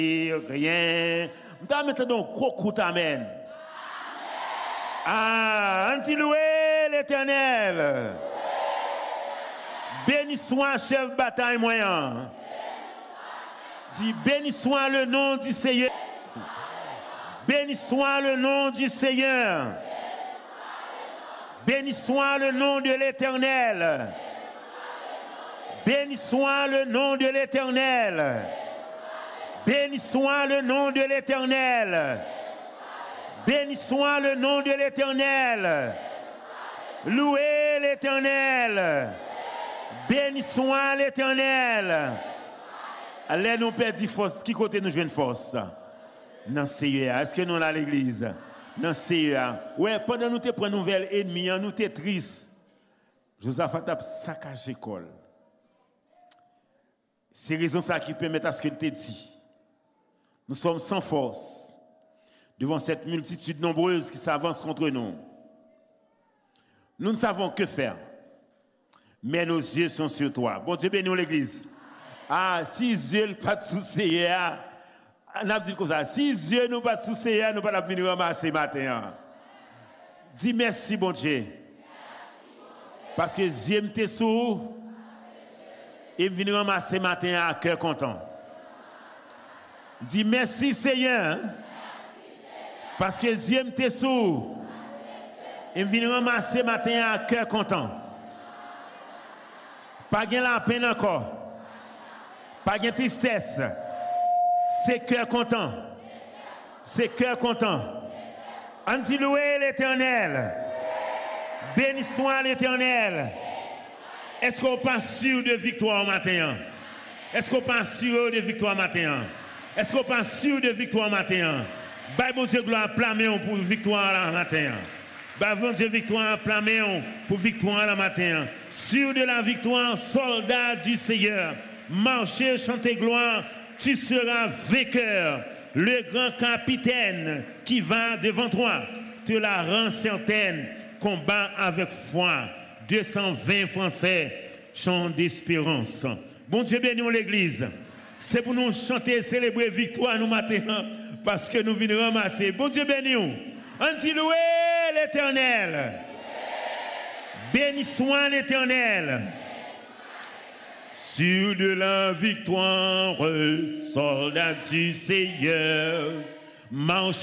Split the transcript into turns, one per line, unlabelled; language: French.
rien. Nous mettons gros coup amen. Ah, on dit louer l'Éternel. Béni soit chef bataille moyen. Dis béni soit le nom du Seigneur. Béni soit le nom du Seigneur. Béni soit le nom de l'Éternel. Béni soit le nom de l'Éternel. Béni soit le nom de l'Éternel. Béni soit le nom de l'Éternel. Louez l'Éternel. Béni soit l'Éternel. Allez nous perdre force. Qui côté nous jouons force? Dans Seigneur. Est-ce que nous à l'église? Dans Seigneur. Ouais, pendant nous te prenons nouvelle ennemi, nous te triste. Josaphat a saccagé l'école. C'est raison ça qui permet à ce que tu te dit. Nous sommes sans force devant cette multitude nombreuse qui s'avance contre nous. Nous ne savons que faire. Mais nos yeux sont sur toi. Bon Dieu bénis l'église. Ah, si les yeux ne sont pas sous Seigneur, on a dit comme ça. Si les yeux ne sont pas sous Seigneur, nous ne pouvons pas venir ramasser matin. Dis merci, bon Dieu. Parce que les yeux sont sous. Et venir ramasser matin à cœur content. Dis merci Seigneur. Parce que Dieu m'était sourd. Et venir ramasser matin à cœur content. Pas de la peine encore. Pas de tristesse. C'est cœur content. C'est cœur content. On dit louer l'Éternel. Béni soit l'Éternel. Est-ce qu'on passe sûr de victoire matin? Est-ce qu'on passe sûr de victoire matin? Est-ce qu'on passe sûr de victoire matin? Bah, bon Dieu, gloire, plamé pour victoire la matin. Bah, bon Dieu, victoire, plamé pour victoire la matin. Sûr de la victoire, soldat du Seigneur. Marchez, chantez gloire, tu seras vainqueur. Le grand capitaine qui va devant toi te la rend certaine. Combat avec foi. 220 Français, chant d'espérance. Bon Dieu bénis l'église. C'est pour nous chanter, célébrer victoire nous matin, parce que nous venons ramasser. Bon Dieu bénis. On dit louer l'Éternel. Béni soit l'Éternel. Sur de la victoire, soldat du Seigneur, marche.